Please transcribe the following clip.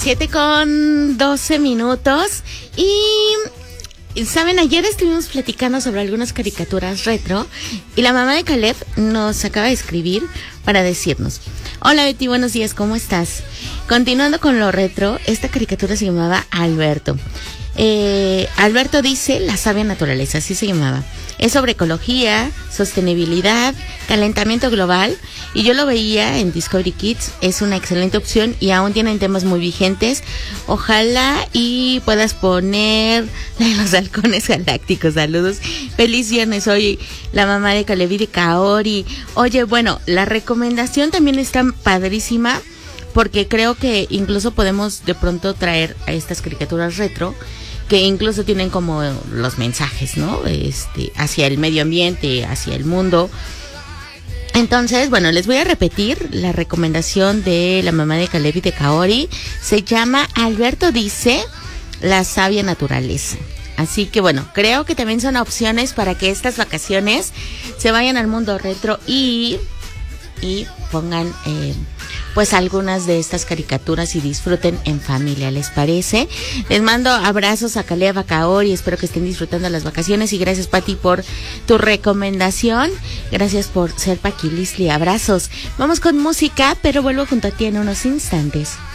7:12 y saben, ayer estuvimos platicando sobre algunas caricaturas retro y la mamá de Caleb nos acaba de escribir para decirnos: hola Betty, buenos días, ¿cómo estás? Continuando con lo retro, esta caricatura se llamaba Alberto. Alberto dice la sabia naturaleza, así se llamaba. Es sobre ecología, sostenibilidad, calentamiento global, y yo lo veía en Discovery Kids. Es una excelente opción y aún tienen temas muy vigentes. Ojalá y puedas poner la de los halcones galácticos. Saludos, feliz viernes. Soy la mamá de Caleb y de Kaori. Oye, bueno, la recomendación también está padrísima, porque creo que incluso podemos de pronto traer a estas caricaturas retro, que incluso tienen como los mensajes, ¿no? Hacia el medio ambiente, hacia el mundo. Entonces, bueno, les voy a repetir la recomendación de la mamá de Caleb y de Kaori. Se llama Alberto dice la sabia naturaleza. Así que bueno, creo que también son opciones para que estas vacaciones se vayan al mundo retro y pongan pues algunas de estas caricaturas y disfruten en familia, ¿les parece? Les mando abrazos a Caleb, a Kaori, espero que estén disfrutando las vacaciones y gracias, Pati, por tu recomendación. Gracias por ser Paquilisli, abrazos. Vamos con música, pero vuelvo junto a ti en unos instantes.